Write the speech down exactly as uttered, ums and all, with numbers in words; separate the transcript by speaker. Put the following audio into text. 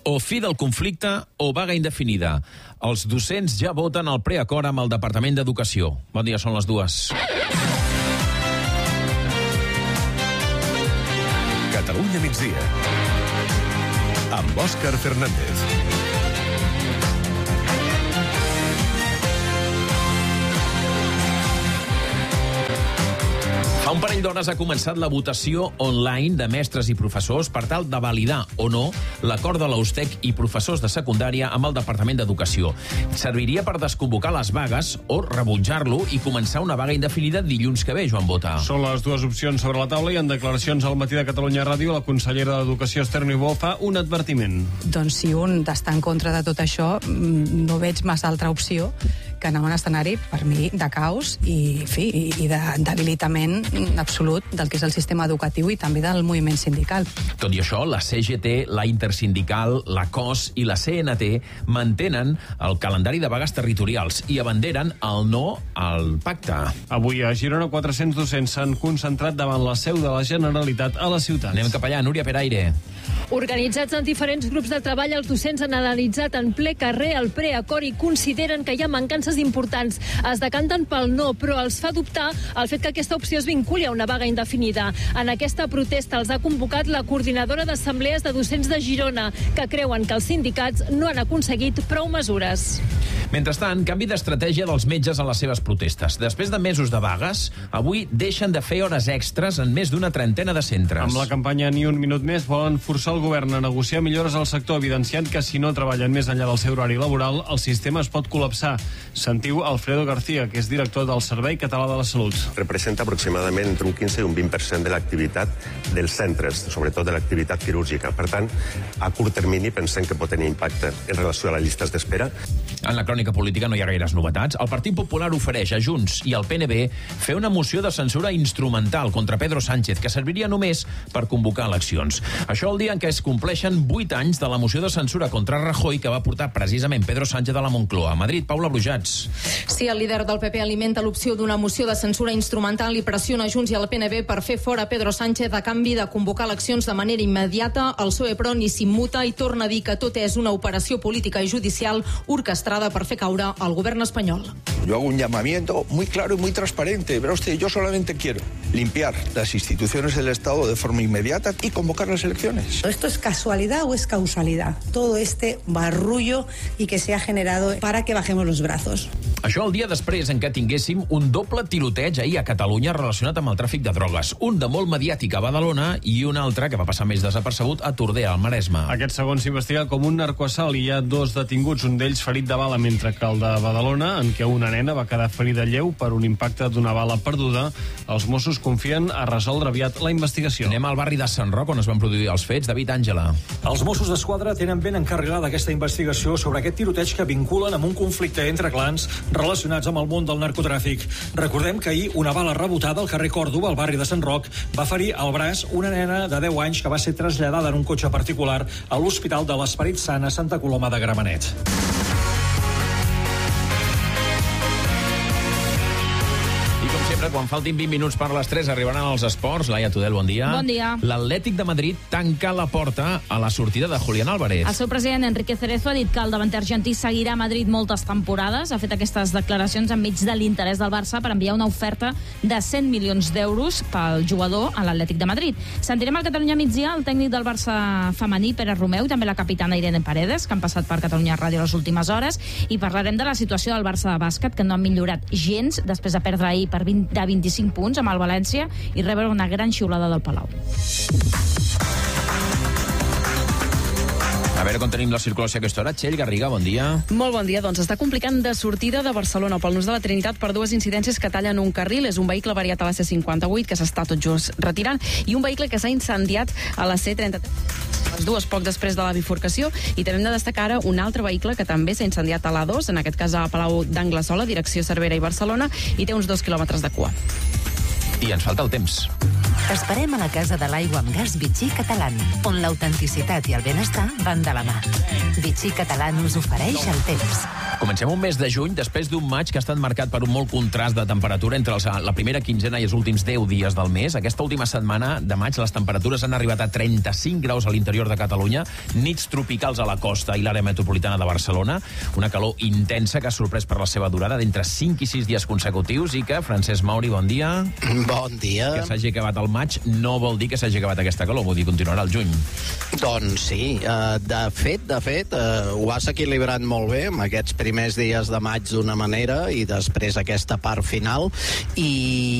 Speaker 1: o fi del conflicte o vaga indefinida. Els docents ja voten el preacord amb el Departament d'Educació. Bon dia, són les dues.
Speaker 2: Catalunya migdia amb Òscar Fernández.
Speaker 1: Fa un parell d'hores ha començat la votació online de mestres i professors per tal de validar o no l'acord de la USTEC i professors de secundària amb el Departament d'Educació. Serviria per desconvocar les vagues o rebutjar-lo i començar una vaga indefinida dilluns que ve, Joan Bota.
Speaker 3: Són les dues opcions sobre la taula i en declaracions al Matí de Catalunya Ràdio la consellera d'Educació, Esther Niubó, fa un advertiment.
Speaker 4: Doncs si un està en contra de tot això, no veig massa altra opció que anar a un escenari, per mi, de caos i, fi, i de debilitament absolut del que és el sistema educatiu i també del moviment sindical.
Speaker 1: Tot i això, la C G T, la Intersindical, la C O S i la C N T mantenen el calendari de vagues territorials i abanderen el no al pacte.
Speaker 3: Avui a Girona, quatre-cents docents s'han concentrat davant la seu de la Generalitat a la ciutat.
Speaker 1: Anem cap allà, Núria Peraire.
Speaker 5: Organitzats en diferents grups de treball, els docents han analitzat en ple carrer el preacord i consideren que hi ha mancances importants. Es decanten pel no, però els fa dubtar el fet que aquesta opció es vinculi a una vaga indefinida. En aquesta protesta els ha convocat la coordinadora d'assemblees de docents de Girona, que creuen que els sindicats no han aconseguit prou mesures.
Speaker 1: Mentrestant, canvi d'estratègia dels metges en les seves protestes. Després de mesos de vagues, avui deixen de fer hores extres en més d'una trentena de centres.
Speaker 3: Amb la campanya Ni un minut més volen forçar el govern a negociar millores al sector, evidenciant que si no treballen més enllà del seu horari laboral, el sistema es pot col·lapsar. Sentiu Alfredo García, que és director del Servei Català de la Salut.
Speaker 6: Representa aproximadament entre un quinze i un vint per cent de l'activitat dels centres, sobretot de l'activitat quirúrgica. Per tant, a curt termini pensem que pot tenir impacte en relació a les llistes d'espera.
Speaker 1: En la crònica política no hi ha gaires novetats. El Partit Popular ofereix a Junts i al P N B fer una moció de censura instrumental contra Pedro Sánchez, que serviria només per convocar eleccions. Això el dia en què es compleixen vuit anys de la moció de censura contra Rajoy que va portar precisament Pedro Sánchez a la Moncloa. A Madrid, Paula Brujats.
Speaker 7: Sí, el líder del P P alimenta l'opció d'una moció de censura instrumental i pressiona Junts i el P N B per fer fora Pedro Sánchez a canvi de convocar eleccions de manera immediata. El P S O E, però, ni s'immuta i torna a dir que tot és una operació política i judicial orquestrada per fer caure al govern espanyol.
Speaker 8: Yo hago un llamamiento muy claro y muy transparente. Verá usted, yo solamente quiero limpiar las instituciones del Estado de forma inmediata y convocar las elecciones.
Speaker 9: ¿Esto es casualidad o es causalidad? Todo este barrullo y que se ha generado para que bajemos los brazos.
Speaker 1: Això el dia després en què tinguéssim un doble tiroteig ahir a Catalunya relacionat amb el tràfic de drogues. Un de molt mediàtic a Badalona i un altre que va passar més desapercebut a Tordera, al Maresme.
Speaker 3: Aquest segon s'investiga com un narcoassalt i hi ha dos detinguts, un d'ells ferit de bala, mentre que el de Badalona, en què una nena va quedar ferida lleu per un impacte d'una bala perduda. Els Mossos confien a resoldre aviat la investigació.
Speaker 1: Anem al barri de Sant Roc, on es van produir els fets. David Àngela.
Speaker 10: Els Mossos d'Esquadra tenen ben encarregada aquesta investigació sobre aquest tiroteig que vinculen amb un conflicte entre clans relacionats amb el món del narcotràfic. Recordem que ahir una bala rebotada al carrer Còrdova, al barri de Sant Roc, va ferir al braç una nena de deu anys que va ser traslladada en un cotxe particular a l'Hospital de l'Esperit Sant a Santa Coloma de Gramenet.
Speaker 1: Quan faltin vint minuts per les tres arribaran els esports. Laia Tudel, bon dia.
Speaker 11: Bon dia.
Speaker 1: L'Atlètic de Madrid tanca la porta a la sortida de Julián Álvarez.
Speaker 11: El seu president, Enrique Cerezo, ha dit que el davanter argentí seguirà a Madrid moltes temporades. Ha fet aquestes declaracions enmig de l'interès del Barça per enviar una oferta de cent milions d'euros pel jugador a l'Atlètic de Madrid. Sentirem al Catalunya migdia el tècnic del Barça femení, Pere Romeu, i també la capitana Irene Paredes, que han passat per Catalunya Ràdio les últimes hores, i parlarem de la situació del Barça de bàsquet, que no ha millorat gens després de perdre ahir per vint, de vint-i-cinc punts amb el València i rebre una gran xiulada del Palau.
Speaker 1: A veure com tenim la circulació a aquesta hora. Txell Garriga, bon dia.
Speaker 12: Molt bon dia. Doncs està complicant de sortida de Barcelona pel Nus de la Trinitat per dues incidències que tallen un carril. És un vehicle variat a la C cinquanta-vuit que s'està tot just retirant i un vehicle que s'ha incendiat a la C trenta-tres. Les dues poc després de la bifurcació, i també hem de destacar ara un altre vehicle que també s'ha incendiat a l'A dos, en aquest cas a Palau d'Anglesola, direcció Cervera i Barcelona, i té uns dos quilòmetres de cua.
Speaker 1: I ens falta el temps.
Speaker 13: T'esperem a la Casa de l'Aigua amb Gas Vichy Catalán, on l'autenticitat i el benestar van de la mà. Vichy Catalán us ofereix el temps.
Speaker 1: Comencem un mes de juny després d'un maig que ha estat marcat per un molt contrast de temperatura entre els, la primera quinzena i els últims deu dies del mes. Aquesta última setmana de maig les temperatures han arribat a trenta-cinc graus a l'interior de Catalunya, nits tropicals a la costa i l'àrea metropolitana de Barcelona, una calor intensa que ha sorprès per la seva durada d'entre cinc i sis dies consecutius i que, Francesc Mauri, bon dia.
Speaker 14: Bon dia.
Speaker 1: Que s'hagi acabat el maig no vol dir que s'hagi acabat aquesta calor, vol dir que continuarà el juny.
Speaker 14: Doncs sí, uh, de fet, de fet, uh, ho has equilibrat molt bé amb aquests primers dies de maig d'una manera i després aquesta part final, i